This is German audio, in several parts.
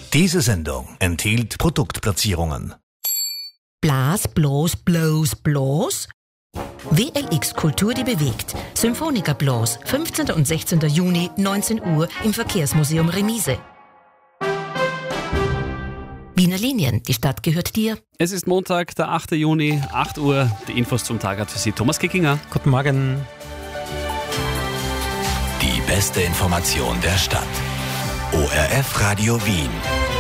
Diese Sendung enthielt Produktplatzierungen. Blas, Blos, Blows, Blos? WLX Kultur, die bewegt. Symphoniker Blos, 15. und 16. Juni, 19 Uhr im Verkehrsmuseum Remise. Wiener Linien, die Stadt gehört dir. Es ist Montag, der 8. Juni, 8 Uhr. Die Infos zum Tag hat für Sie Thomas Kickinger. Guten Morgen. Die beste Information der Stadt. ORF Radio Wien.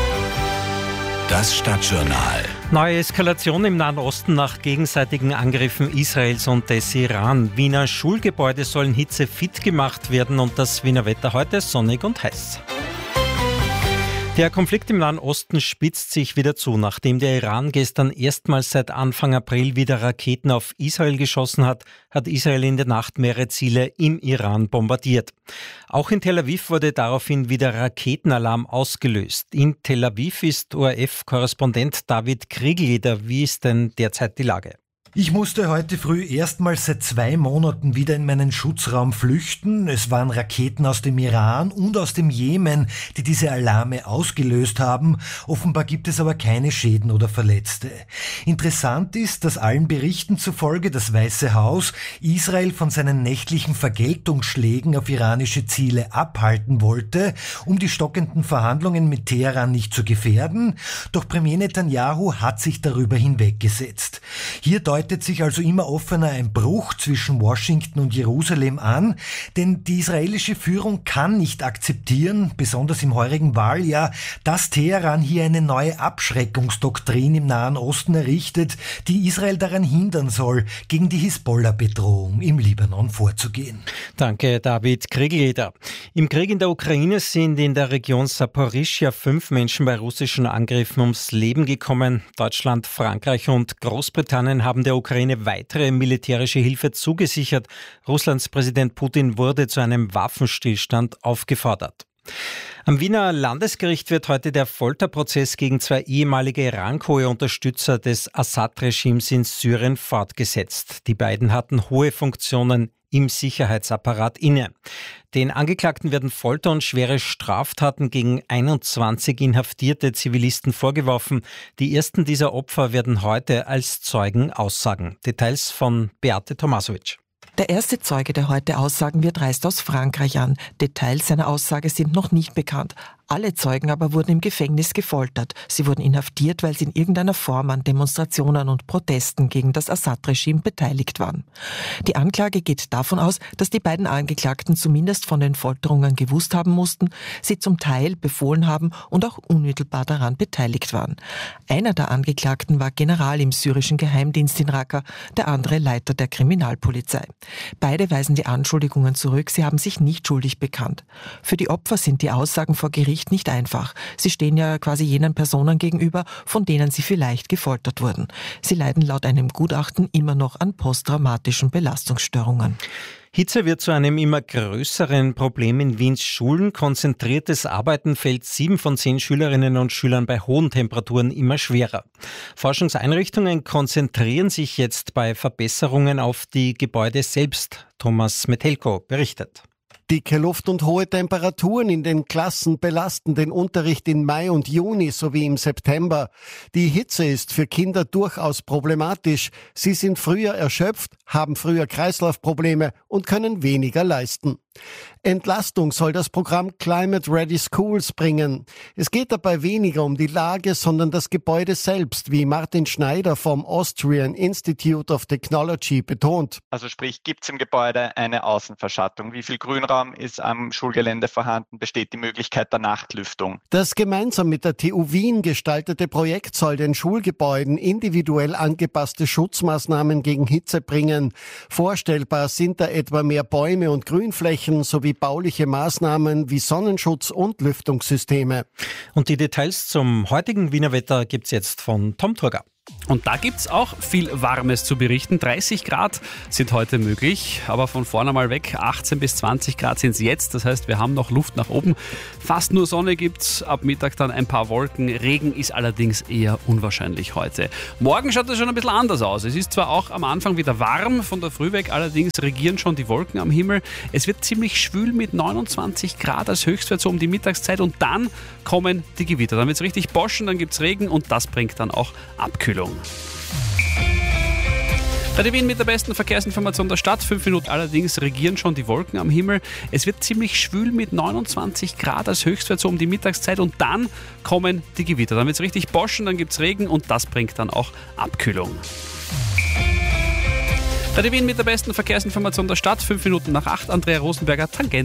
Das Stadtjournal. Neue Eskalation im Nahen Osten nach gegenseitigen Angriffen Israels und des Iran. Wiener Schulgebäude sollen hitzefit gemacht werden und das Wiener Wetter heute sonnig und heiß. Der Konflikt im Nahen Osten spitzt sich wieder zu, nachdem der Iran gestern erstmals seit Anfang April wieder Raketen auf Israel geschossen hat, hat Israel in der Nacht mehrere Ziele im Iran bombardiert. Auch in Tel Aviv wurde daraufhin wieder Raketenalarm ausgelöst. In Tel Aviv ist ORF-Korrespondent David Kriegelleder. Wie ist denn derzeit die Lage? Ich musste heute früh erstmals seit 2 Monaten wieder in meinen Schutzraum flüchten. Es waren Raketen aus dem Iran und aus dem Jemen, die diese Alarme ausgelöst haben. Offenbar gibt es aber keine Schäden oder Verletzte. Interessant ist, dass allen Berichten zufolge das Weiße Haus Israel von seinen nächtlichen Vergeltungsschlägen auf iranische Ziele abhalten wollte, um die stockenden Verhandlungen mit Teheran nicht zu gefährden. Doch Premier Netanyahu hat sich darüber hinweggesetzt. Hier deutet sich also immer offener ein Bruch zwischen Washington und Jerusalem an, denn die israelische Führung kann nicht akzeptieren, besonders im heurigen Wahljahr, dass Teheran hier eine neue Abschreckungsdoktrin im Nahen Osten errichtet, die Israel daran hindern soll, gegen die Hisbollah-Bedrohung im Libanon vorzugehen. Danke, David Kriegelleder. Im Krieg in der Ukraine sind in der Region Saporischschja 5 Menschen bei russischen Angriffen ums Leben gekommen. Deutschland, Frankreich und Großbritannien haben der Ukraine weitere militärische Hilfe zugesichert. Russlands Präsident Putin wurde zu einem Waffenstillstand aufgefordert. Am Wiener Landesgericht wird heute der Folterprozess gegen 2 ehemalige iranhohe Unterstützer des Assad-Regimes in Syrien fortgesetzt. Die beiden hatten hohe Funktionen im Sicherheitsapparat inne. Den Angeklagten werden Folter und schwere Straftaten gegen 21 inhaftierte Zivilisten vorgeworfen. Die ersten dieser Opfer werden heute als Zeugen aussagen. Details von Beate Tomasovic. Der erste Zeuge, der heute aussagen wird, reist aus Frankreich an. Details seiner Aussage sind noch nicht bekannt. Alle Zeugen aber wurden im Gefängnis gefoltert. Sie wurden inhaftiert, weil sie in irgendeiner Form an Demonstrationen und Protesten gegen das Assad-Regime beteiligt waren. Die Anklage geht davon aus, dass die beiden Angeklagten zumindest von den Folterungen gewusst haben mussten, sie zum Teil befohlen haben und auch unmittelbar daran beteiligt waren. Einer der Angeklagten war General im syrischen Geheimdienst in Raqqa, der andere Leiter der Kriminalpolizei. Beide weisen die Anschuldigungen zurück, sie haben sich nicht schuldig bekannt. Für die Opfer sind die Aussagen vor Gericht nicht einfach. Sie stehen ja quasi jenen Personen gegenüber, von denen sie vielleicht gefoltert wurden. Sie leiden laut einem Gutachten immer noch an posttraumatischen Belastungsstörungen. Hitze wird zu einem immer größeren Problem in Wiens Schulen. Konzentriertes Arbeiten fällt 7 von 10 Schülerinnen und Schülern bei hohen Temperaturen immer schwerer. Forschungseinrichtungen konzentrieren sich jetzt bei Verbesserungen auf die Gebäude selbst. Thomas Metelko berichtet. Dicke Luft und hohe Temperaturen in den Klassen belasten den Unterricht in Mai und Juni sowie im September. Die Hitze ist für Kinder durchaus problematisch. Sie sind früher erschöpft, haben früher Kreislaufprobleme und können weniger leisten. Entlastung soll das Programm Climate Ready Schools bringen. Es geht dabei weniger um die Lage, sondern das Gebäude selbst, wie Martin Schneider vom Austrian Institute of Technology betont. Also sprich, gibt es im Gebäude eine Außenverschattung? Wie viel Grünraum ist am Schulgelände vorhanden? Besteht die Möglichkeit der Nachtlüftung? Das gemeinsam mit der TU Wien gestaltete Projekt soll den Schulgebäuden individuell angepasste Schutzmaßnahmen gegen Hitze bringen. Vorstellbar sind da etwa mehr Bäume und Grünflächen sowie bauliche Maßnahmen wie Sonnenschutz und Lüftungssysteme. Und die Details zum heutigen Wiener Wetter gibt's jetzt von Tom Turger. Und da gibt es auch viel Warmes zu berichten. 30 Grad sind heute möglich, aber von vorne mal weg. 18 bis 20 Grad sind es jetzt. Das heißt, wir haben noch Luft nach oben. Fast nur Sonne gibt's. Ab Mittag dann ein paar Wolken. Regen ist allerdings eher unwahrscheinlich heute. Morgen schaut es schon ein bisschen anders aus. Es ist zwar auch am Anfang wieder warm von der Früh weg, allerdings regieren schon die Wolken am Himmel. Es wird ziemlich schwül mit 29 Grad als Höchstwert so um die Mittagszeit und dann kommen die Gewitter. Dann wird es richtig boschen, dann gibt es Regen und das bringt dann auch Abkühlung. Radio Wien mit der besten Verkehrsinformation der Stadt. 5 Minuten allerdings regieren schon die Wolken am Himmel. Es wird ziemlich schwül mit 29 Grad als Höchstwert so um die Mittagszeit und dann kommen die Gewitter. Dann wird es richtig boschen, dann gibt es Regen und das bringt dann auch Abkühlung. Radio Wien mit der besten Verkehrsinformation der Stadt. 5 Minuten nach 8. Andrea Rosenberger, Tangent.